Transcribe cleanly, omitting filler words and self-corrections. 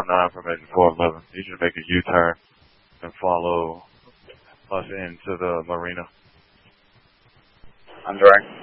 409 formation 411. You should make a U-turn and follow us into the marina. I'm direct.